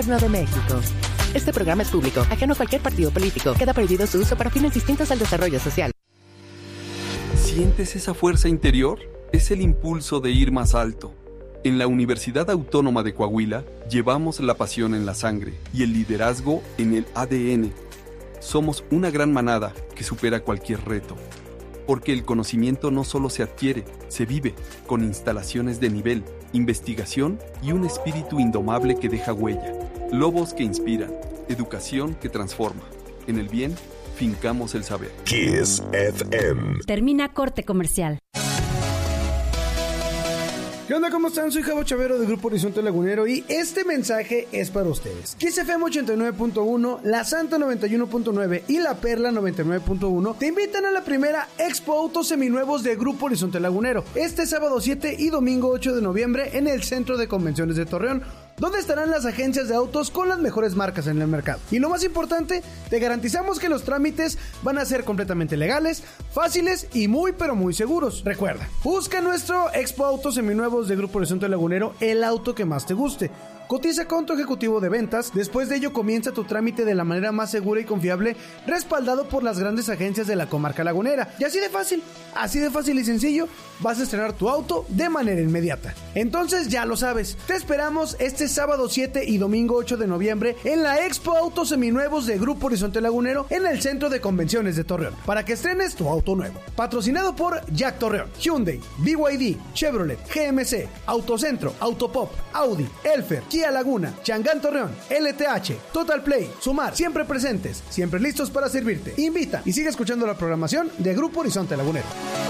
Gobierno de México. Este programa es público, ajeno a cualquier partido político. Queda prohibido su uso para fines distintos al desarrollo social. ¿Sientes esa fuerza interior? Es el impulso de ir más alto. En la Universidad Autónoma de Coahuila llevamos la pasión en la sangre y el liderazgo en el ADN. Somos una gran manada que supera cualquier reto. Porque el conocimiento no solo se adquiere, se vive, con instalaciones de nivel, investigación y un espíritu indomable que deja huella. Lobos que inspiran, educación que transforma. En el bien, fincamos el saber. Kiss FM. Termina corte comercial. ¿Qué onda? ¿Cómo están? Soy Javo Chavero del Grupo Horizonte Lagunero y este mensaje es para ustedes. Kiss FM 89.1, La Santa 91.9 y La Perla 99.1 te invitan a la primera Expo Autos Seminuevos de Grupo Horizonte Lagunero este sábado 7 y domingo 8 de noviembre en el Centro de Convenciones de Torreón, donde estarán las agencias de autos con las mejores marcas en el mercado. Y lo más importante, te garantizamos que los trámites van a ser completamente legales, fáciles y muy pero muy seguros. Recuerda, busca nuestro Expo Autos Seminuevos de Grupo Horizonte Lagunero, el auto que más te guste. Cotiza con tu ejecutivo de ventas. Después de ello comienza tu trámite de la manera más segura y confiable, respaldado por las grandes agencias de la comarca lagunera. Y así de fácil y sencillo, vas a estrenar tu auto de manera inmediata. Entonces ya lo sabes, te esperamos este sábado 7 y domingo 8 de noviembre en la Expo Autos Seminuevos de Grupo Horizonte Lagunero en el Centro de Convenciones de Torreón, para que estrenes tu auto nuevo. Patrocinado por Jack Torreón, Hyundai, BYD, Chevrolet, GMC, Autocentro, Autopop, Audi, Elfer, Kia Laguna, Changán Torreón, LTH, Total Play, Sumar, siempre presentes, siempre listos para servirte. Invita y sigue escuchando la programación de Grupo Horizonte Lagunero.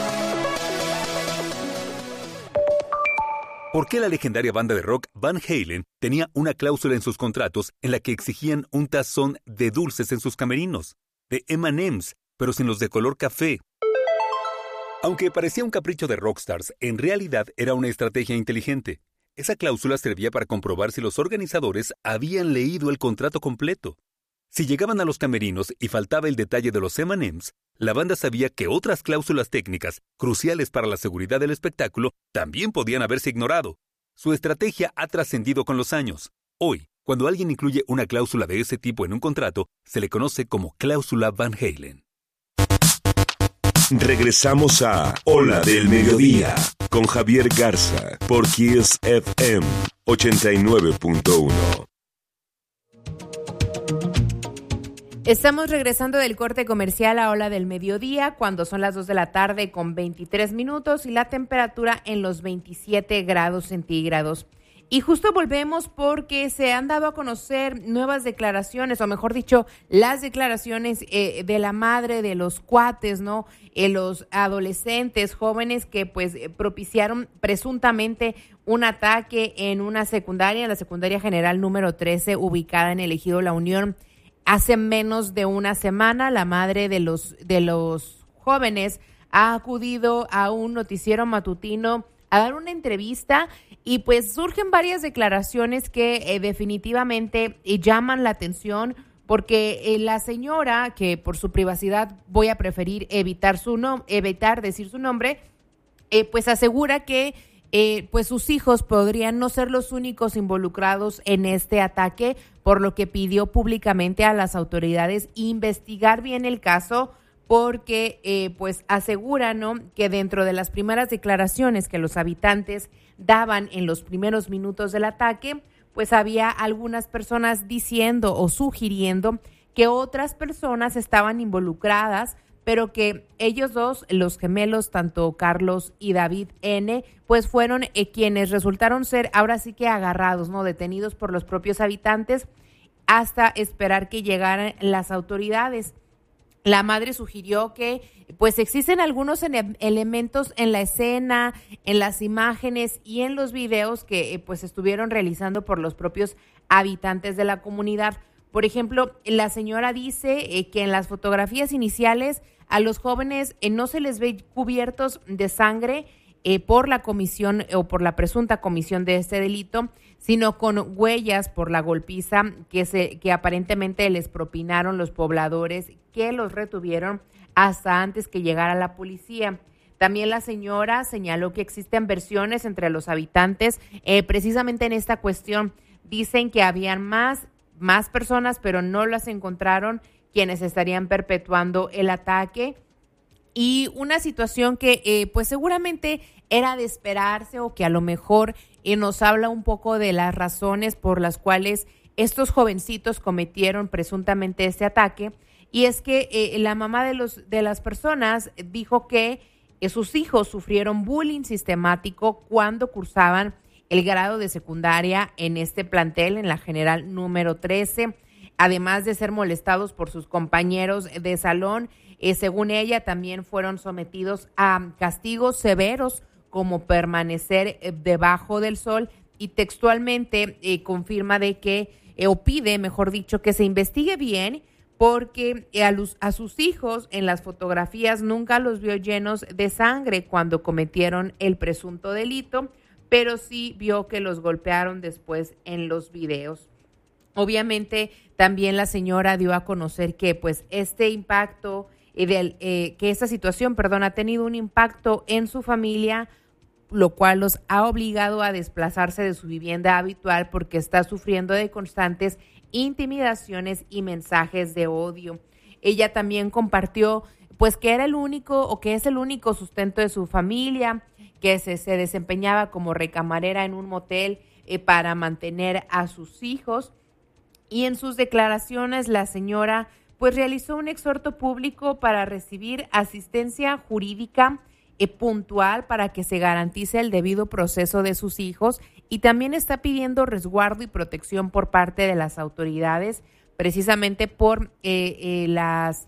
¿Por qué la legendaria banda de rock Van Halen tenía una cláusula en sus contratos en la que exigían un tazón de dulces en sus camerinos? De M&M's, pero sin los de color café. Aunque parecía un capricho de rockstars, en realidad era una estrategia inteligente. Esa cláusula servía para comprobar si los organizadores habían leído el contrato completo. Si llegaban a los camerinos y faltaba el detalle de los M&M's, la banda sabía que otras cláusulas técnicas, cruciales para la seguridad del espectáculo, también podían haberse ignorado. Su estrategia ha trascendido con los años. Hoy, cuando alguien incluye una cláusula de ese tipo en un contrato, se le conoce como cláusula Van Halen. Regresamos a Ola del Mediodía con Javier Garza por Kiss FM 89.1. Estamos regresando del corte comercial a Ola del Mediodía cuando son las 2 de la tarde con 23 minutos y la temperatura en los 27 grados centígrados. Y justo volvemos porque se han dado a conocer nuevas declaraciones, o mejor dicho, las declaraciones de la madre de los cuates, ¿no? Los adolescentes jóvenes que pues propiciaron presuntamente un ataque en una secundaria, en la secundaria general número 13, ubicada en el ejido La Unión. Hace menos de una semana, la madre de los jóvenes ha acudido a un noticiero matutino a dar una entrevista y pues surgen varias declaraciones que definitivamente llaman la atención porque la señora, que por su privacidad voy a preferir evitar decir su nombre, pues asegura que pues sus hijos podrían no ser los únicos involucrados en este ataque, por lo que pidió públicamente a las autoridades investigar bien el caso, porque pues asegura, ¿no?, que dentro de las primeras declaraciones que los habitantes daban en los primeros minutos del ataque, pues había algunas personas diciendo o sugiriendo que otras personas estaban involucradas, pero que ellos dos, los gemelos, tanto Carlos y David N., pues fueron quienes resultaron ser ahora sí que agarrados, ¿no?, detenidos por los propios habitantes hasta esperar que llegaran las autoridades. La madre sugirió que pues existen algunos elementos en la escena, en las imágenes y en los videos que pues estuvieron realizando por los propios habitantes de la comunidad. Por ejemplo, la señora dice que en las fotografías iniciales a los jóvenes no se les ve cubiertos de sangre por la comisión o por la presunta comisión de este delito, sino con huellas por la golpiza que aparentemente les propinaron los pobladores que los retuvieron hasta antes que llegara la policía. También la señora señaló que existen versiones entre los habitantes precisamente en esta cuestión Dicen que habían más personas, pero no las encontraron quienes estarían perpetuando el ataque. Y una situación que pues seguramente era de esperarse, o que a lo mejor nos habla un poco de las razones por las cuales estos jovencitos cometieron presuntamente este ataque. Y es que la mamá de las personas dijo que sus hijos sufrieron bullying sistemático cuando cursaban el grado de secundaria en este plantel, en la General número 13, además de ser molestados por sus compañeros de salón. Según ella, también fueron sometidos a castigos severos, como permanecer debajo del sol, y textualmente confirma de que, o pide, mejor dicho, que se investigue bien, porque a sus hijos en las fotografías nunca los vio llenos de sangre cuando cometieron el presunto delito, pero sí vio que los golpearon después en los videos. Obviamente, también la señora dio a conocer que pues este impacto, que esta situación, ha tenido un impacto en su familia, lo cual los ha obligado a desplazarse de su vivienda habitual porque está sufriendo de constantes intimidaciones y mensajes de odio. Ella también compartió pues que era el único, o que es el único sustento de su familia, que se desempeñaba como recamarera en un motel para mantener a sus hijos. Y en sus declaraciones la señora pues realizó un exhorto público para recibir asistencia jurídica puntual para que se garantice el debido proceso de sus hijos, y también está pidiendo resguardo y protección por parte de las autoridades, precisamente por las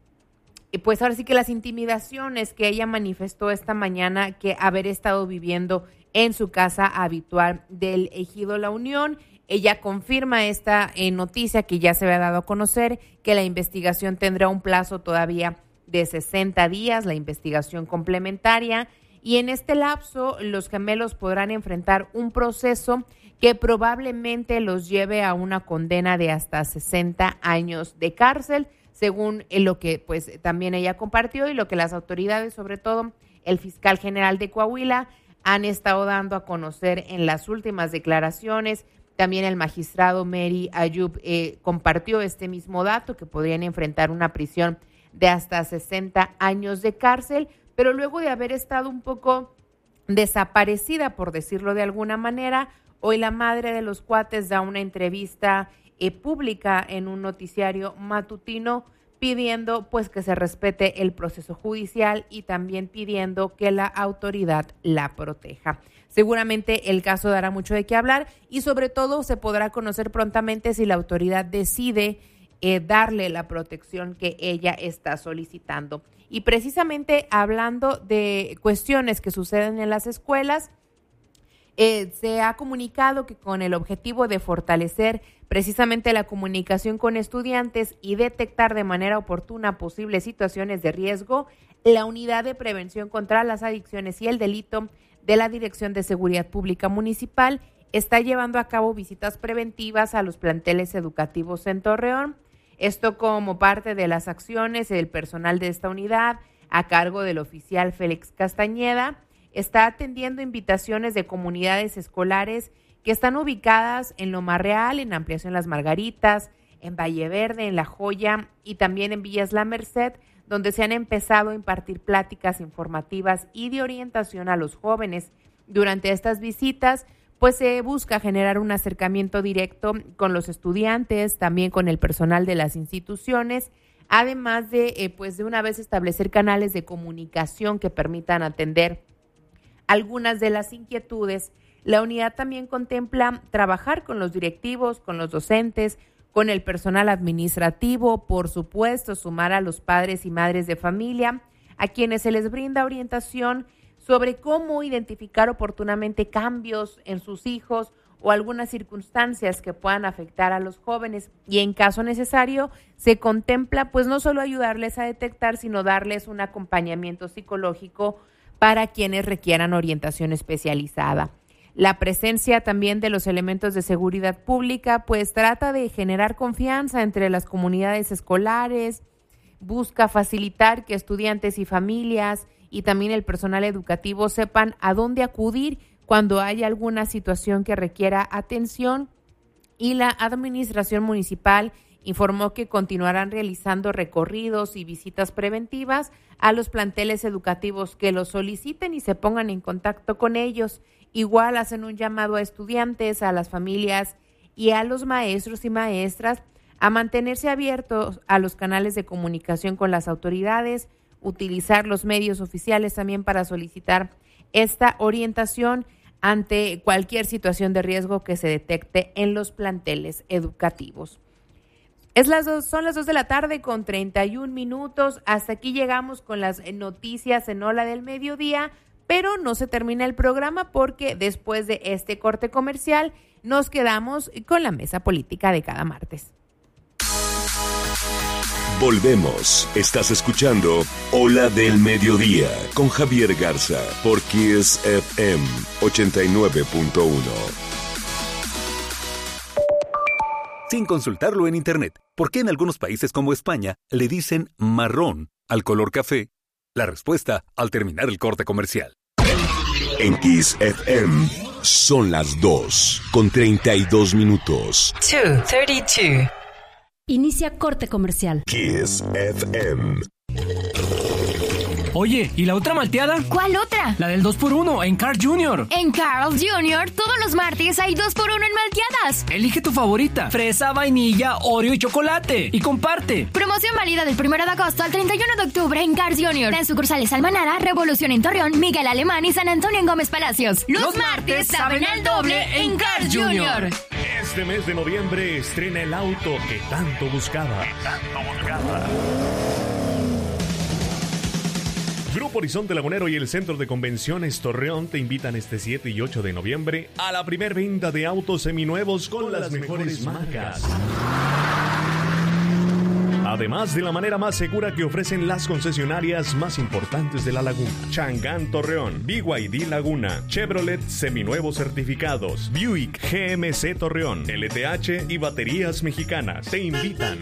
intimidaciones que ella manifestó esta mañana, que haber estado viviendo en su casa habitual del Ejido La Unión. Ella confirma esta noticia que ya se había dado a conocer, que la investigación tendrá un plazo todavía de 60 días, la investigación complementaria, y en este lapso los gemelos podrán enfrentar un proceso que probablemente los lleve a una condena de hasta 60 años de cárcel, según lo que pues también ella compartió, y lo que las autoridades, sobre todo el fiscal general de Coahuila, han estado dando a conocer en las últimas declaraciones. También el magistrado Mary Ayub compartió este mismo dato, que podrían enfrentar una prisión de hasta 60 años de cárcel, pero luego de haber estado un poco desaparecida, por decirlo de alguna manera, hoy la madre de los cuates da una entrevista pública en un noticiario matutino pidiendo pues que se respete el proceso judicial, y también pidiendo que la autoridad la proteja. Seguramente el caso dará mucho de qué hablar, y sobre todo se podrá conocer prontamente si la autoridad decide darle la protección que ella está solicitando. Y precisamente hablando de cuestiones que suceden en las escuelas, se ha comunicado que con el objetivo de fortalecer precisamente la comunicación con estudiantes y detectar de manera oportuna posibles situaciones de riesgo, la Unidad de Prevención contra las Adicciones y el Delito de la Dirección de Seguridad Pública Municipal está llevando a cabo visitas preventivas a los planteles educativos en Torreón. Esto como parte de las acciones del personal de esta unidad, a cargo del oficial Félix Castañeda, está atendiendo invitaciones de comunidades escolares que están ubicadas en Loma Real, en Ampliación Las Margaritas, en Valle Verde, en La Joya y también en Villas La Merced, donde se han empezado a impartir pláticas informativas y de orientación a los jóvenes. Durante estas visitas, pues se busca generar un acercamiento directo con los estudiantes, también con el personal de las instituciones, además de de una vez establecer canales de comunicación que permitan atender algunas de las inquietudes. La unidad también contempla trabajar con los directivos, con los docentes, con el personal administrativo, por supuesto, sumar a los padres y madres de familia, a quienes se les brinda orientación sobre cómo identificar oportunamente cambios en sus hijos o algunas circunstancias que puedan afectar a los jóvenes, y en caso necesario se contempla pues no solo ayudarles a detectar, sino darles un acompañamiento psicológico para quienes requieran orientación especializada. La presencia también de los elementos de seguridad pública pues trata de generar confianza entre las comunidades escolares, busca facilitar que estudiantes y familias y también el personal educativo sepan a dónde acudir cuando haya alguna situación que requiera atención, y la administración municipal informó que continuarán realizando recorridos y visitas preventivas a los planteles educativos que lo soliciten y se pongan en contacto con ellos. Igual hacen un llamado a estudiantes, a las familias y a los maestros y maestras a mantenerse abiertos a los canales de comunicación con las autoridades, utilizar los medios oficiales también para solicitar esta orientación ante cualquier situación de riesgo que se detecte en los planteles educativos. Son las 2 de la tarde con 31 minutos. Hasta aquí llegamos con las noticias en Ola del Mediodía, pero no se termina el programa porque después de este corte comercial nos quedamos con la mesa política de cada martes. Volvemos. Estás escuchando Ola del Mediodía con Javier Garza por Kiss FM 89.1. Sin consultarlo en Internet, ¿por qué en algunos países como España le dicen marrón al color café? La respuesta al terminar el corte comercial. En Kiss FM son las 2 con 32 minutos. 2:32. Inicia corte comercial. Kiss FM. Oye, ¿y la otra malteada? ¿Cuál otra? La del 2x1 en Carl Jr. En Carl Jr. todos los martes hay 2x1 en malteadas. Elige tu favorita. Fresa, vainilla, Oreo y chocolate. Y comparte. Promoción válida del 1 de agosto al 31 de octubre en Carl Jr. En sucursales Almanara, Revolución en Torreón, Miguel Alemán y San Antonio en Gómez Palacios. Los martes saben al doble en Carl Jr. Este mes de noviembre estrena el auto que tanto buscaba. Grupo Horizonte Lagunero y el Centro de Convenciones Torreón te invitan este 7 y 8 de noviembre a la primer venta de autos seminuevos con las mejores marcas. Además de la manera más segura que ofrecen las concesionarias más importantes de la laguna. Chang'an Torreón, BYD Laguna, Chevrolet seminuevos certificados, Buick GMC Torreón, LTH y Baterías Mexicanas te invitan.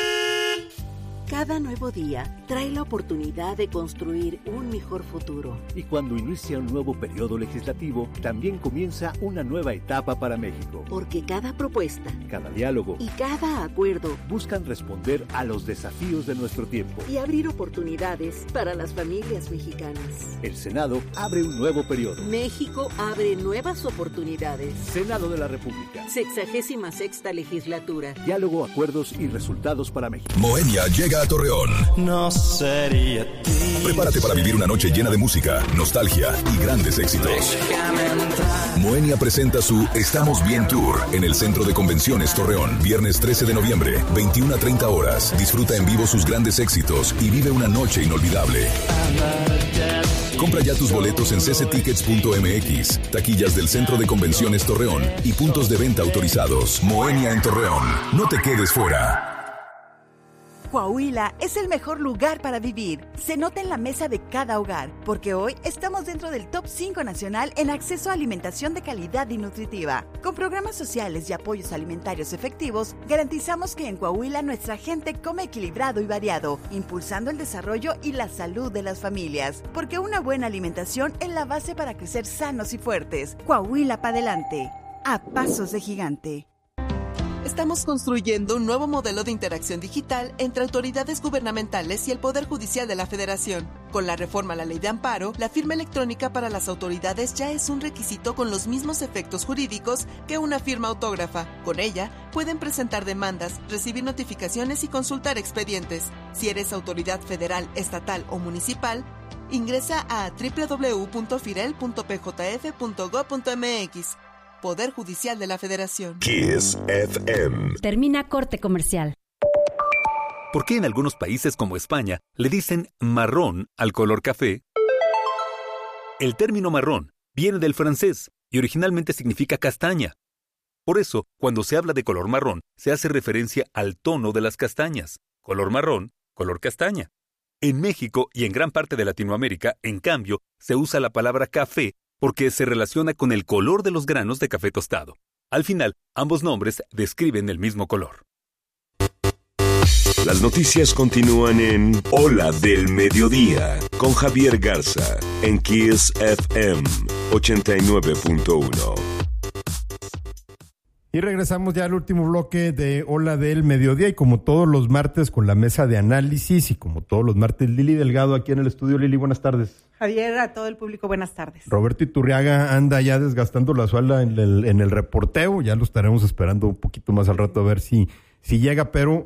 Cada nuevo día trae la oportunidad de construir un mejor futuro. Y cuando inicia un nuevo periodo legislativo, también comienza una nueva etapa para México. Porque cada propuesta, cada diálogo y cada acuerdo buscan responder a los desafíos de nuestro tiempo y abrir oportunidades para las familias mexicanas. El Senado abre un nuevo periodo. México abre nuevas oportunidades. Senado de la República. 66ª legislatura. Diálogo, acuerdos y resultados para México. Moenia llega a Torreón. No sería ti. Prepárate para vivir una noche llena de música, nostalgia y grandes éxitos. Moenia presenta su Estamos Bien Tour en el Centro de Convenciones Torreón. Viernes 13 de noviembre, 21 a 30 horas. Disfruta en vivo sus grandes éxitos y vive una noche inolvidable. Compra ya tus boletos en cctickets.mx, taquillas del Centro de Convenciones Torreón y puntos de venta autorizados. Moenia en Torreón. No te quedes fuera. Coahuila es el mejor lugar para vivir. Se nota en la mesa de cada hogar, porque hoy estamos dentro del top 5 nacional en acceso a alimentación de calidad y nutritiva. Con programas sociales y apoyos alimentarios efectivos, garantizamos que en Coahuila nuestra gente come equilibrado y variado, impulsando el desarrollo y la salud de las familias. Porque una buena alimentación es la base para crecer sanos y fuertes. Coahuila para adelante, a pasos de gigante. Estamos construyendo un nuevo modelo de interacción digital entre autoridades gubernamentales y el Poder Judicial de la Federación. Con la reforma a la Ley de Amparo, la firma electrónica para las autoridades ya es un requisito con los mismos efectos jurídicos que una firma autógrafa. Con ella, pueden presentar demandas, recibir notificaciones y consultar expedientes. Si eres autoridad federal, estatal o municipal, ingresa a www.firel.pjf.gov.mx. Poder Judicial de la Federación. Kiss FM. Termina corte comercial. ¿Por qué en algunos países como España le dicen marrón al color café? El término marrón viene del francés y originalmente significa castaña. Por eso, cuando se habla de color marrón, se hace referencia al tono de las castañas. Color marrón, color castaña. En México y en gran parte de Latinoamérica, en cambio, se usa la palabra café porque se relaciona con el color de los granos de café tostado. Al final, ambos nombres describen el mismo color. Las noticias continúan en Ola del Mediodía con Javier Garza en Kiss FM 89.1. Y regresamos ya al último bloque de Ola del Mediodía, y como todos los martes con la mesa de análisis, y como todos los martes Lili Delgado aquí en el estudio. Lili, buenas tardes. Javier, a todo el público, buenas tardes. Roberto Iturriaga anda ya desgastando la suela en el reporteo, ya lo estaremos esperando un poquito más al rato a ver si llega, pero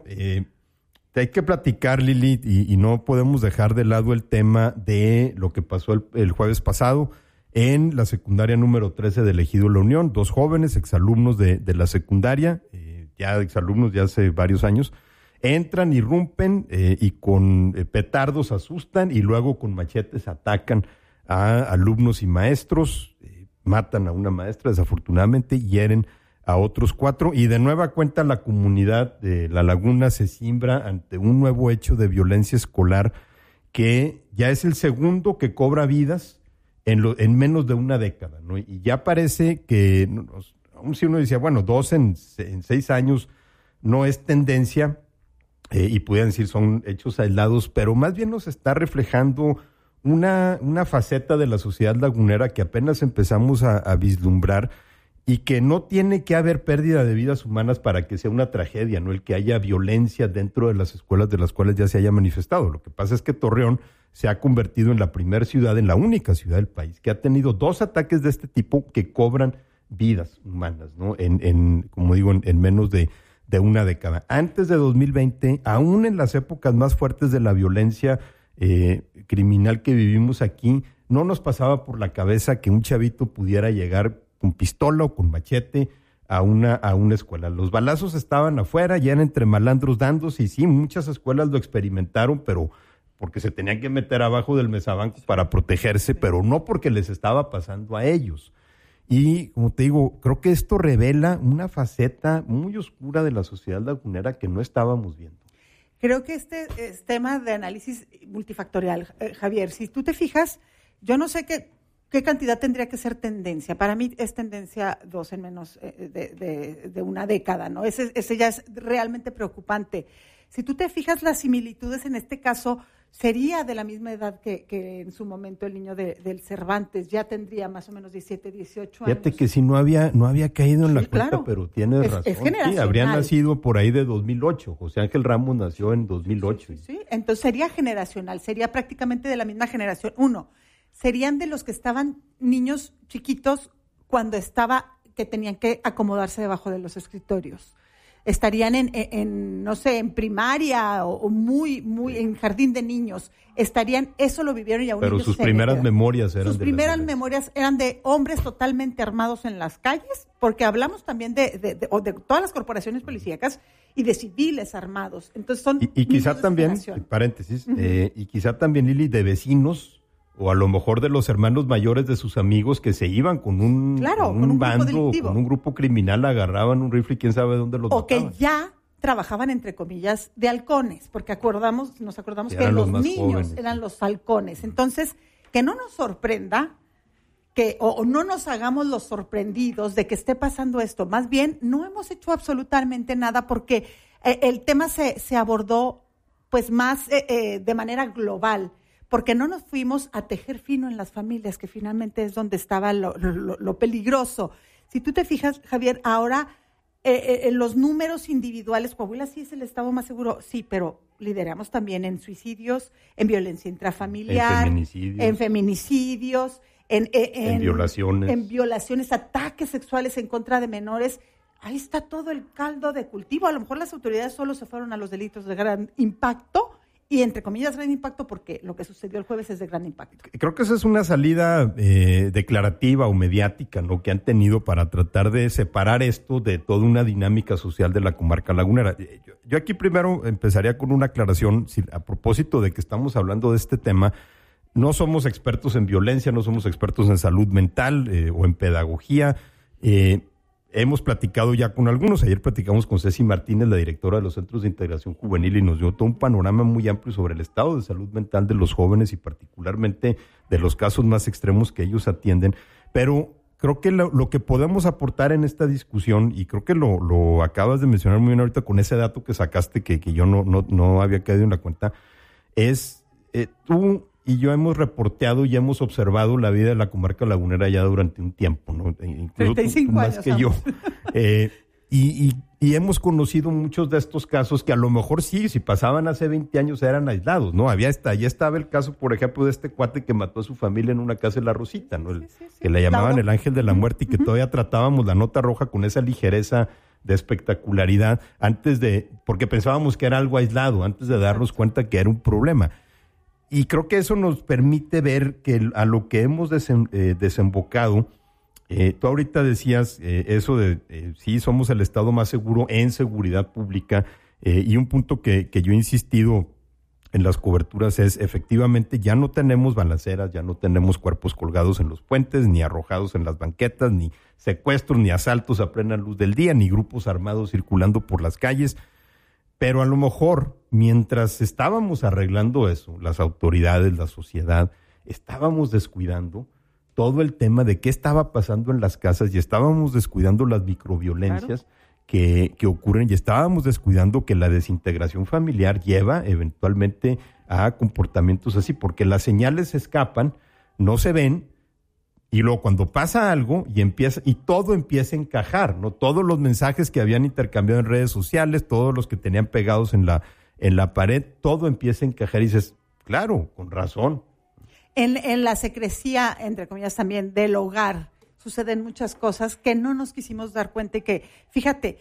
hay que platicar, Lili, y no podemos dejar de lado el tema de lo que pasó el jueves pasado en la secundaria número 13 del Ejido La Unión. 2 jóvenes, exalumnos de la secundaria, ya exalumnos de hace varios años, entran, irrumpen y con petardos asustan y luego con machetes atacan a alumnos y maestros, matan a una maestra desafortunadamente, hieren a otros 4 y de nueva cuenta la comunidad de La Laguna se cimbra ante un nuevo hecho de violencia escolar que ya es el segundo que cobra vidas en menos de una década, ¿no? Y ya parece que, aun si uno decía, bueno, 2 en 6 años no es tendencia, y pudieran decir son hechos aislados, pero más bien nos está reflejando una faceta de la sociedad lagunera que apenas empezamos a vislumbrar, y que no tiene que haber pérdida de vidas humanas para que sea una tragedia, ¿no? El que haya violencia dentro de las escuelas de las cuales ya se haya manifestado. Lo que pasa es que Torreón se ha convertido en la primera ciudad, en la única ciudad del país, que ha tenido 2 ataques de este tipo que cobran vidas humanas, ¿no? Como digo, en menos de una década. Antes de 2020, aún en las épocas más fuertes de la violencia criminal que vivimos aquí, no nos pasaba por la cabeza que un chavito pudiera llegar con pistola o con machete a una escuela. Los balazos estaban afuera, ya eran entre malandros dándose, y sí, muchas escuelas lo experimentaron, pero porque se tenían que meter abajo del mesabanco para protegerse, pero no porque les estaba pasando a ellos. Y, como te digo, creo que esto revela una faceta muy oscura de la sociedad lagunera que no estábamos viendo. Creo que este es tema de análisis multifactorial, Javier. Si tú te fijas, yo no sé qué cantidad tendría que ser tendencia. Para mí es tendencia 2 en menos de una década, ¿no? Ese ya es realmente preocupante. Si tú te fijas, las similitudes en este caso sería de la misma edad que en su momento el niño del Cervantes. Ya tendría más o menos 17, 18 años. Fíjate que si no había caído en la cuenta, claro, pero tienes razón. Es generacional. Sí, habría nacido por ahí de 2008. José Ángel Ramos nació en 2008. Sí. Entonces sería generacional, sería prácticamente de la misma generación. 1, serían de los que estaban niños chiquitos cuando que tenían que acomodarse debajo de los escritorios. Estarían no sé, en primaria o muy en jardín de niños. Eso lo vivieron y aún. Pero sus primeras memorias eran Sus primeras memorias eran de hombres totalmente armados en las calles, porque hablamos también de todas las corporaciones policíacas y de civiles armados. Entonces son y quizá también, paréntesis, y quizá también, Lili, de vecinos, o a lo mejor de los hermanos mayores de sus amigos que se iban con un bando, con un grupo criminal, agarraban un rifle y quién sabe dónde los mataban. O que ya trabajaban, entre comillas, de halcones, porque nos acordamos que los niños jóvenes eran los halcones. Entonces, que no nos sorprenda o no nos hagamos los sorprendidos de que esté pasando esto. Más bien, no hemos hecho absolutamente nada porque el tema se abordó pues más de manera global, porque no nos fuimos a tejer fino en las familias, que finalmente es donde estaba lo peligroso. Si tú te fijas, Javier, ahora en los números individuales, Coahuila sí es el estado más seguro, sí, pero lideramos también en suicidios, en violencia intrafamiliar, en feminicidios, en violaciones, ataques sexuales en contra de menores. Ahí está todo el caldo de cultivo. A lo mejor las autoridades solo se fueron a los delitos de gran impacto, y entre comillas gran impacto porque lo que sucedió el jueves es de gran impacto. Creo que esa es una salida declarativa o mediática, ¿no?, que han tenido para tratar de separar esto de toda una dinámica social de la comarca lagunera. Yo aquí primero empezaría con una aclaración a propósito de que estamos hablando de este tema. No somos expertos en violencia, no somos expertos en salud mental o en pedagogía. Hemos platicado ya con algunos. Ayer platicamos con Ceci Martínez, la directora de los Centros de Integración Juvenil, y nos dio todo un panorama muy amplio sobre el estado de salud mental de los jóvenes y particularmente de los casos más extremos que ellos atienden. Pero creo que lo que podemos aportar en esta discusión, y creo que lo acabas de mencionar muy bien ahorita con ese dato que sacaste que yo no había caído en la cuenta, es tú y yo hemos reporteado y hemos observado la vida de la comarca lagunera ya durante un tiempo, ¿no? Incluso 35 más años, que yo. Y hemos conocido muchos de estos casos que a lo mejor sí, si pasaban hace 20 años eran aislados, ¿no? Ya estaba el caso, por ejemplo, de este cuate que mató a su familia en una casa de La Rosita, ¿no? Que le llamaban el ángel de la muerte y que todavía tratábamos la nota roja con esa ligereza de espectacularidad porque pensábamos que era algo aislado, antes de darnos cuenta que era un problema. Y creo que eso nos permite ver que a lo que hemos desembocado. Tú ahorita decías eso de sí, somos el estado más seguro en seguridad pública, y un punto que yo he insistido en las coberturas es efectivamente ya no tenemos balaceras, ya no tenemos cuerpos colgados en los puentes, ni arrojados en las banquetas, ni secuestros, ni asaltos a plena luz del día, ni grupos armados circulando por las calles. Pero a lo mejor mientras estábamos arreglando eso, las autoridades, la sociedad, estábamos descuidando todo el tema de qué estaba pasando en las casas y estábamos descuidando las microviolencias que ocurren y estábamos descuidando que la desintegración familiar lleva eventualmente a comportamientos así, porque las señales se escapan, no se ven, y luego cuando pasa algo y todo empieza a encajar, ¿no? Todos los mensajes que habían intercambiado en redes sociales, todos los que tenían pegados en la pared, todo empieza a encajar y dices, claro, con razón. En la secrecía, entre comillas, también del hogar, suceden muchas cosas que no nos quisimos dar cuenta y que, fíjate,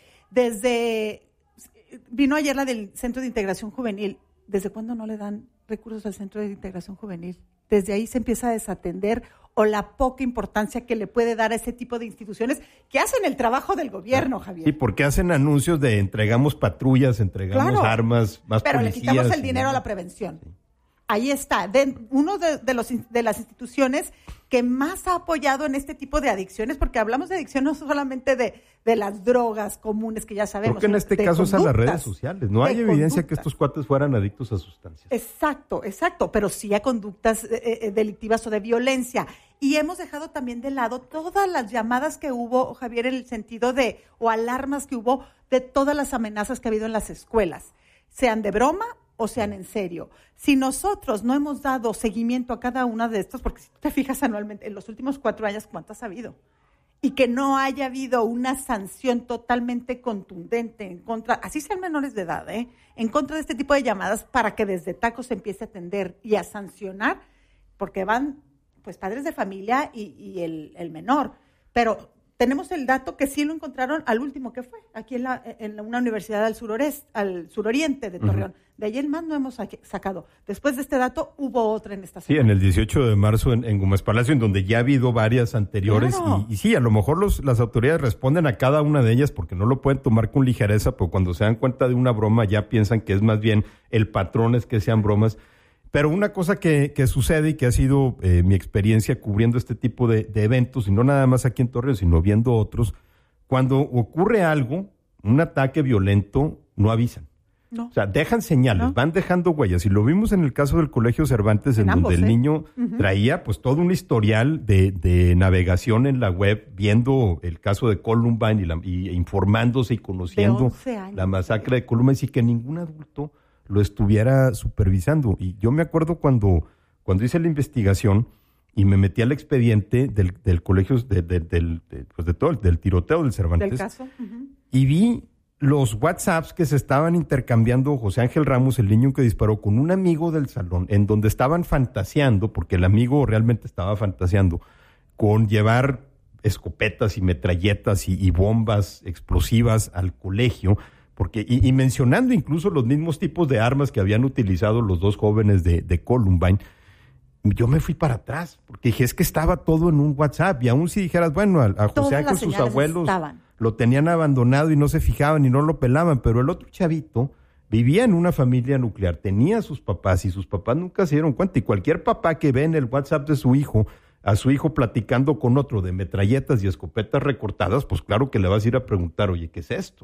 vino ayer la del Centro de Integración Juvenil. ¿Desde cuándo no le dan recursos al Centro de Integración Juvenil? Desde ahí se empieza a desatender o la poca importancia que le puede dar a ese tipo de instituciones que hacen el trabajo del gobierno, Javier. Sí, porque hacen anuncios de entregamos patrullas, entregamos armas, más pero policías. Pero le quitamos el dinero a la prevención. Sí. Ahí está, uno de las instituciones que más ha apoyado en este tipo de adicciones, porque hablamos de adicción no solamente de las drogas comunes que ya sabemos. Creo que en este caso es a las redes sociales. No hay evidencia que estos cuates fueran adictos a sustancias. Exacto, pero sí a conductas delictivas o de violencia. Y hemos dejado también de lado todas las llamadas que hubo, Javier, en el sentido o alarmas que hubo de todas las amenazas que ha habido en las escuelas, sean de broma o sean en serio. Si nosotros no hemos dado seguimiento a cada una de estas, porque si tú te fijas anualmente, en los últimos 4 años, ¿cuántas ha habido? Y que no haya habido una sanción totalmente contundente en contra, así sean menores de edad, en contra de este tipo de llamadas para que desde tacos se empiece a atender y a sancionar, porque van pues padres de familia y el menor. Pero tenemos el dato que sí lo encontraron al último que fue, aquí en una universidad al suroriente de Torreón. Uh-huh. De ahí en más no hemos sacado. Después de este dato hubo otra en esta semana. Sí, en el 18 de marzo en Gómez Palacio, en donde ya ha habido varias anteriores. Claro. Y sí, a lo mejor las autoridades responden a cada una de ellas porque no lo pueden tomar con ligereza, pero cuando se dan cuenta de una broma ya piensan que es más bien el patrón es que sean bromas. Pero una cosa que sucede y que ha sido mi experiencia cubriendo este tipo de eventos, y no nada más aquí en Torreón, sino viendo otros, cuando ocurre algo, un ataque violento, no avisan. No. O sea, dejan señales, van dejando huellas. Y lo vimos en el caso del Colegio Cervantes, en donde el niño traía pues todo un historial de navegación en la web, viendo el caso de Columbine y informándose y conociendo la masacre de Columbine, y que ningún adulto lo estuviera supervisando. Y yo me acuerdo cuando hice la investigación y me metí al expediente del colegio, del tiroteo del Cervantes, del caso. Y vi los WhatsApps que se estaban intercambiando José Ángel Ramos, el niño que disparó, con un amigo del salón, en donde estaban fantaseando, porque el amigo realmente estaba fantaseando, con llevar escopetas y metralletas y bombas explosivas al colegio, porque y mencionando incluso los mismos tipos de armas que habían utilizado los dos jóvenes de Columbine. Yo me fui para atrás, porque dije, es que estaba todo en un WhatsApp, y aún si dijeras, bueno, a José Ángel sus abuelos lo tenían abandonado y no se fijaban y no lo pelaban, pero el otro chavito vivía en una familia nuclear, tenía a sus papás y sus papás nunca se dieron cuenta, y cualquier papá que ve en el WhatsApp de su hijo, a su hijo platicando con otro de metralletas y escopetas recortadas, pues claro que le vas a ir a preguntar, oye, ¿qué es esto?